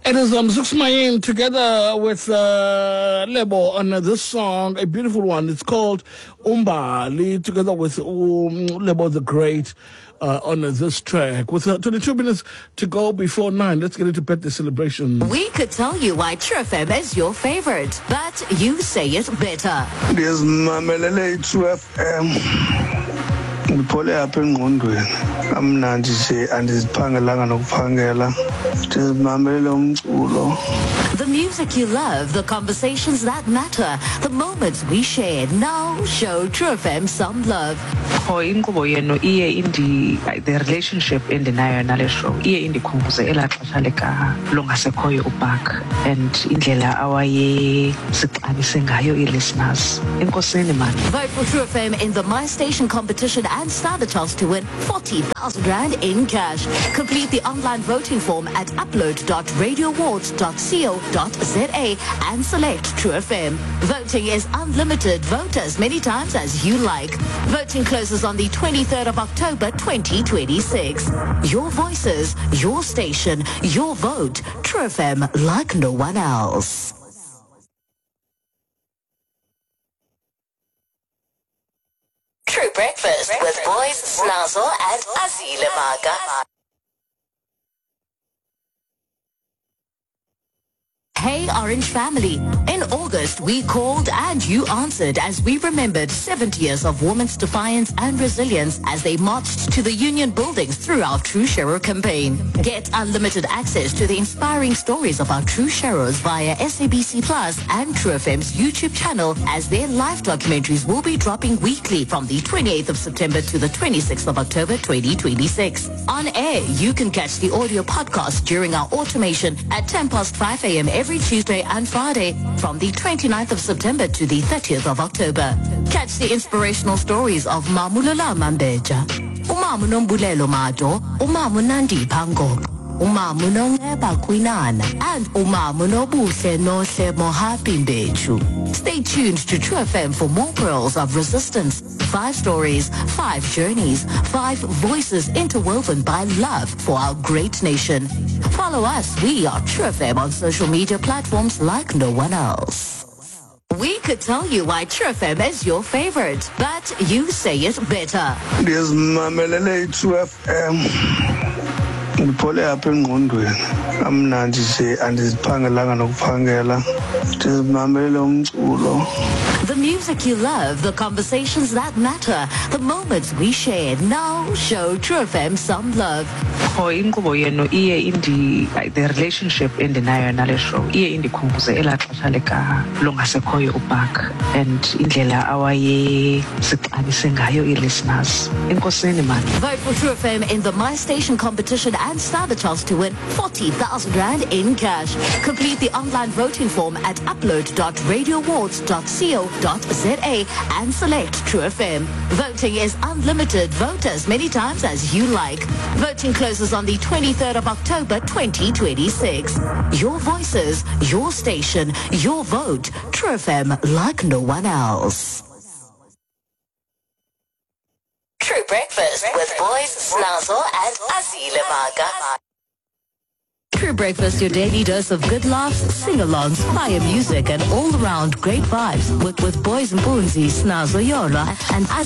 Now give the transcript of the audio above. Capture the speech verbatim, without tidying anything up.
It is um, Zux Mayin together with uh, Lebo on uh, this song, a beautiful one. It's called Umbali, together with um, Lebo the Great uh, on uh, this track. With uh, twenty-two minutes to go before nine, let's get into birthday celebrations. We could tell you why True F M is your favorite, but you say it better. There's Mamelele True F M. Ngiphole apha engqondweni amnandi nje andiziphangelanga nokuphangela ndizimamelele umculo. The music you love, the conversations that matter, the moments we shared. Now show True F M some love. Inkqubo yenu iye indi the relationship endinayo nale show iye indikhumbuze elaa xesha lika longasekhoyo uBark and indlela awaye sixabise ngayo i-listeners. Enkosini man. Vote for True F M in the My Station competition and stand a chance to win forty thousand rand in cash. Complete the online voting form at upload dot radio awards dot co dot za and select True F M. Voting is unlimited. Vote as many times as you like. Voting closes on the twenty-third of October twenty twenty-six. Your voices, your station, your vote. True F M like no one else. True Breakfast with Boys Snazo and Azile Maga. Hey Orange family, in August we called and you answered as we remembered seventy years of women's defiance and resilience as they marched to the union buildings through our True Shero campaign. Get unlimited access to the inspiring stories of our True Sheros via S A B C Plus and True F M's YouTube channel as their live documentaries will be dropping weekly from the twenty-eighth of September to the twenty-sixth of October twenty twenty-six. On air, you can catch the audio podcast during our automation at ten past five a.m. every Tuesday and Friday from the twenty-ninth of September to the thirtieth of October. Catch the inspirational stories of Mamulala Mambeja, Umamu Nombulelo Mato, Umamu Nandi Pango, Umamu Nongeba Quinana, and Umamu Nobuhle Nohle Mohapi Mbechu. Stay tuned to True F M for more pearls of resistance. Five stories, five journeys, five voices interwoven by love for our great nation. Follow us. We are True F M on social media platforms like no one else. We could tell you why True F M is your favorite, but you say it better. There's Mamelele True F M. Ngiphole apha engqondweni amnandi nje andiziphangelanga nokuphangela ndizimamelele umculo. The music you love, the conversations that matter, the moments we shared. Now show True F M some love. Inkqubo yenu iye indi the relationship endinayo nale show iye indikhumbuze elaa xesha lika longasekhoyo uBark and indlela awaye sixabise ngayo i-listeners. Enkosini man. Vote for True F M in the My Station competition and stand a chance to win forty thousand rand in cash. Complete the online voting form at upload dot radio awards dot co dot za and select True F M. Voting is unlimited. Vote as many times as you like. Voting closes on the twenty-third of October twenty twenty-six. Your voices, your station, your vote. True F M like no one else. True Breakfast with Boys Snazo and Azile Maga. True Breakfast, your daily dose of good laughs, sing-alongs, fire music, and all-around great vibes with, with Boys and Boonzi, Snazo Yola, and Azile.